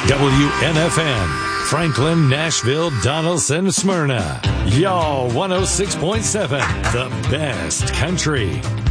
WNFN, Franklin, Nashville, Donaldson, Smyrna. Y'all 106.7, the best country.